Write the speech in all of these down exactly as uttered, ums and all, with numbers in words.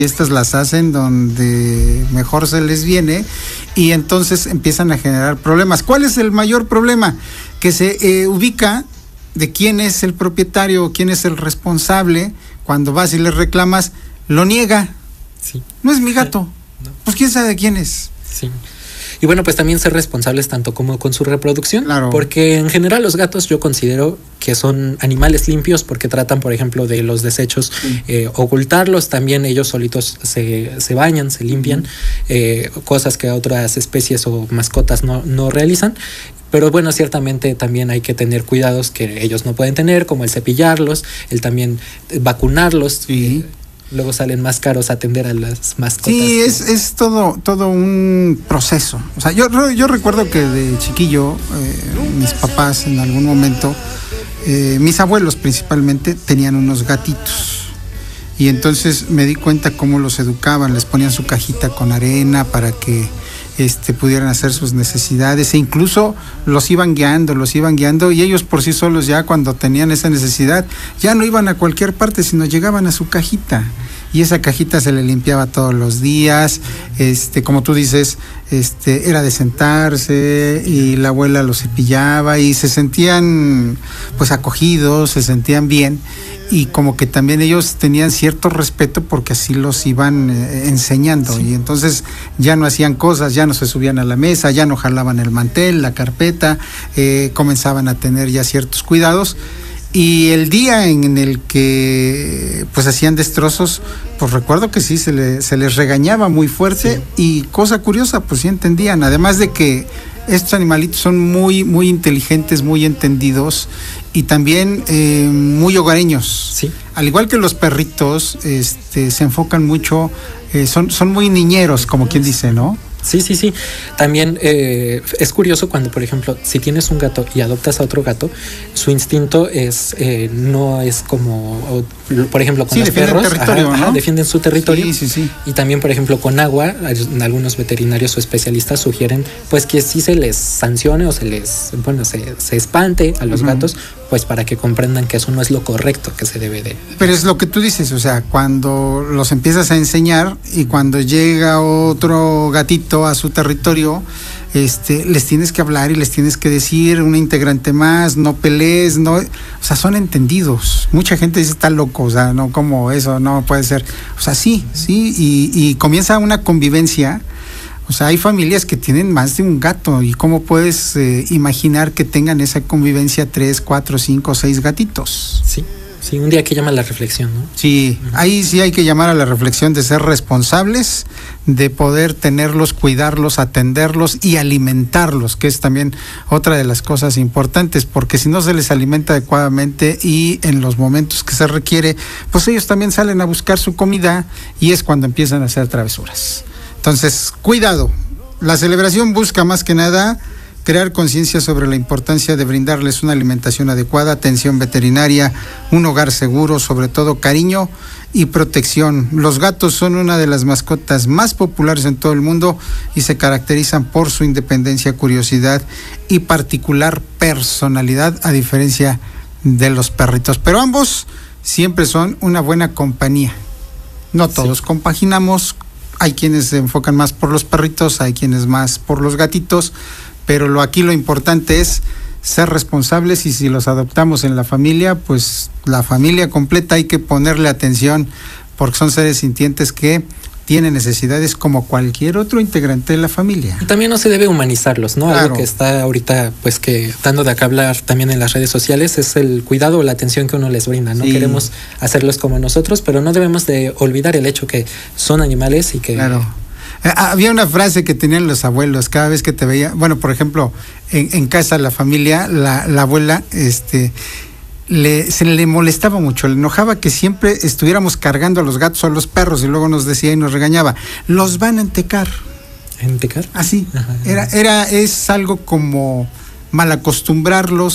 estas las hacen donde mejor se les viene y entonces empiezan a generar problemas. ¿Cuál es el mayor problema? Que se eh, ubica de quién es el propietario, quién es el responsable. Cuando vas y le reclamas, lo niega. Sí. No es mi gato. No. Pues quién sabe de quién es. Sí. Y bueno, pues también ser responsables tanto como con su reproducción, claro. Porque en general los gatos yo considero que son animales limpios porque tratan, por ejemplo, de los desechos, sí. eh, ocultarlos, también ellos solitos se, se bañan, se limpian, uh-huh. eh, cosas que otras especies o mascotas no, no realizan. Pero bueno, ciertamente también hay que tener cuidados que ellos no pueden tener, como el cepillarlos, el también vacunarlos. Sí. Eh, Luego salen más caros atender a las mascotas. Sí, es, es todo, todo un proceso. O sea, yo, yo recuerdo que de chiquillo, eh, mis papás en algún momento, eh, mis abuelos principalmente, tenían unos gatitos. Y entonces me di cuenta cómo los educaban, les ponían su cajita con arena para que este, pudieran hacer sus necesidades, e incluso los iban guiando, los iban guiando, y ellos por sí solos ya cuando tenían esa necesidad, ya no iban a cualquier parte, sino llegaban a su cajita, y esa cajita se le limpiaba todos los días, este, como tú dices, este, era de sentarse, y la abuela los cepillaba, y se sentían pues acogidos, se sentían bien, y como que también ellos tenían cierto respeto porque así los iban eh, enseñando, sí. Y entonces ya no hacían cosas, ya no se subían a la mesa, ya no jalaban el mantel, la carpeta, eh, comenzaban a tener ya ciertos cuidados, y el día en el que pues hacían destrozos, pues recuerdo que sí, se, le, se les regañaba muy fuerte, sí. Y cosa curiosa, pues sí entendían, además de que estos animalitos son muy, muy inteligentes, muy entendidos y también eh, muy hogareños. Sí. Al igual que los perritos, este, se enfocan mucho, eh, son, son muy niñeros, como quien dice, ¿no? Sí, sí, sí. También eh, es curioso cuando, por ejemplo, si tienes un gato y adoptas a otro gato, su instinto es eh, no es como, o, por ejemplo, con sí, los perros, territorio, ajá, ¿no? ajá, defienden su territorio. Sí, sí, sí. Y también, por ejemplo, con agua, algunos veterinarios o especialistas sugieren, pues, que sí se les sancione o se les, bueno, se, se espante a los uh-huh. gatos, pues, para que comprendan que eso no es lo correcto que se debe de. Pero es lo que tú dices, o sea, cuando los empiezas a enseñar y cuando llega otro gatito a su territorio, este, les tienes que hablar y les tienes que decir un integrante más, no pelees, no, o sea, son entendidos. Mucha gente dice está loco, o sea, no, como eso, no puede ser. O sea, sí, sí, y, y comienza una convivencia. O sea, hay familias que tienen más de un gato, y cómo puedes eh, imaginar que tengan esa convivencia tres, cuatro, cinco, seis gatitos. Sí. Sí, un día que llama a la reflexión, ¿no? Sí, uh-huh. Ahí sí hay que llamar a la reflexión de ser responsables, de poder tenerlos, cuidarlos, atenderlos y alimentarlos, que es también otra de las cosas importantes, porque si no se les alimenta adecuadamente y en los momentos que se requiere, pues ellos también salen a buscar su comida y es cuando empiezan a hacer travesuras. Entonces, cuidado. La celebración busca más que nada crear conciencia sobre la importancia de brindarles una alimentación adecuada, atención veterinaria, un hogar seguro, sobre todo cariño y protección. Los gatos son una de las mascotas más populares en todo el mundo y se caracterizan por su independencia, curiosidad y particular personalidad, a diferencia de los perritos. Pero ambos siempre son una buena compañía. No todos sí. compaginamos, hay quienes se enfocan más por los perritos, hay quienes más por los gatitos, pero lo aquí lo importante es ser responsables, y si los adoptamos en la familia, pues la familia completa hay que ponerle atención, porque son seres sintientes que tienen necesidades como cualquier otro integrante de la familia. Y también no se debe humanizarlos, ¿no? Claro. Algo que está ahorita, pues, que dando de acá hablar también en las redes sociales es el cuidado o la atención que uno les brinda. No sí. queremos hacerlos como nosotros, pero no debemos de olvidar el hecho que son animales y que... Claro. Había una frase que tenían los abuelos cada vez que te veía, bueno, por ejemplo, en, en casa la familia, la, la abuela, este, le, se le molestaba mucho, le enojaba que siempre estuviéramos cargando a los gatos o a los perros, y luego nos decía y nos regañaba, los van a entecar. ¿Entecar? Así, ajá, era, era, es algo como mal acostumbrarlos,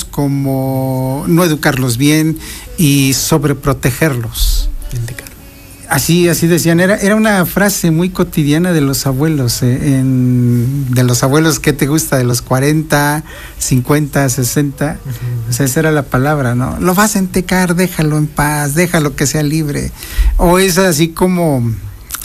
como no educarlos bien y sobreprotegerlos. Entecar. Así, así decían, era, era una frase muy cotidiana de los abuelos, eh, en, de los abuelos, ¿qué te gusta? De los cuarenta, cincuenta, sesenta, uh-huh. O sea, esa era la palabra, ¿no? Lo vas a entecar, déjalo en paz, déjalo que sea libre. O es así como